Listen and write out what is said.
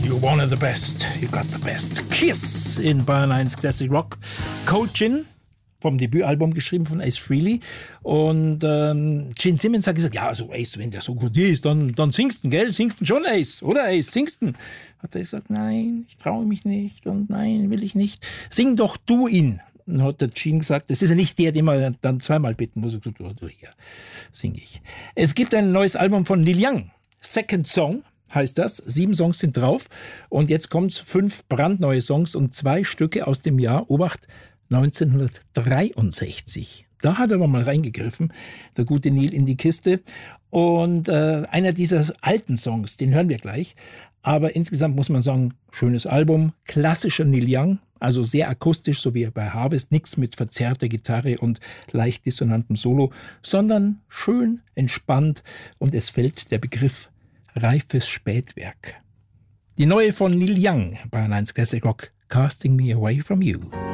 You're one of the best. You got the best. Kiss in Bayern 1 Classic Rock. Cold Gin, vom Debütalbum geschrieben von Ace Frehley. Und Gene Simmons hat gesagt, ja, also Ace, wenn der so gut ist, dann singst du, gell? Singst du schon, Ace? Oder Ace, singst du? Hat er gesagt, nein, ich traue mich nicht und nein, will ich nicht. Sing doch du ihn. Und hat der Gene gesagt, das ist ja nicht der, den man dann zweimal bitten muss. Er hat gesagt, du, hier sing ich. Es gibt ein neues Album von Neil Young. Second Song heißt das. 7 Songs sind drauf. Und jetzt kommt's 5 brandneue Songs und 2 Stücke aus dem Jahr, Obacht, 1963. Da hat er aber mal reingegriffen, der gute Neil, in die Kiste. Und einer dieser alten Songs, den hören wir gleich. Aber insgesamt muss man sagen, schönes Album, klassischer Neil Young, also sehr akustisch, so wie bei Harvest, nichts mit verzerrter Gitarre und leicht dissonantem Solo, sondern schön, entspannt und es fällt der Begriff reifes Spätwerk. Die neue von Neil Young, Bayern 1 Classic Rock, Casting Me Away From You.